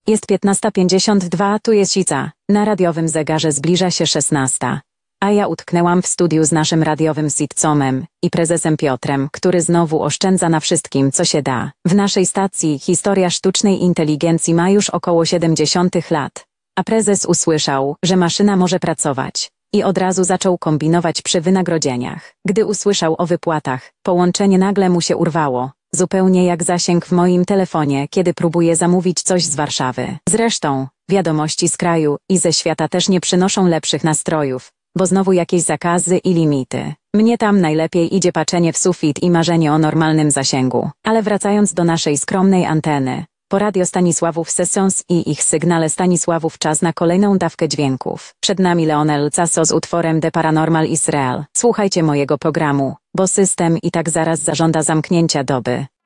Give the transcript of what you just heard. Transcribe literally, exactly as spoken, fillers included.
Jest piętnasta pięćdziesiąt dwa, tu jest Sica. Na radiowym zegarze zbliża się szesnasta. A ja utknęłam w studiu z naszym radiowym sitcomem i prezesem Piotrem, który znowu oszczędza na wszystkim, co się da. W naszej stacji historia sztucznej inteligencji ma już około siedemdziesiąt lat. A prezes usłyszał, że maszyna może pracować. I od razu zaczął kombinować przy wynagrodzeniach. Gdy usłyszał o wypłatach, połączenie nagle mu się urwało. Zupełnie jak zasięg w moim telefonie, kiedy próbuję zamówić coś z Warszawy. Zresztą, wiadomości z kraju i ze świata też nie przynoszą lepszych nastrojów, bo znowu jakieś zakazy i limity. Mnie tam najlepiej idzie patrzenie w sufit i marzenie o normalnym zasięgu. Ale wracając do naszej skromnej anteny, po radio Stanisławów Sessions i ich sygnale Stanisławów czas na kolejną dawkę dźwięków. Przed nami Leonel Caso z utworem The Paranormal Israel. Słuchajcie mojego programu, bo system i tak zaraz zażąda zamknięcia doby.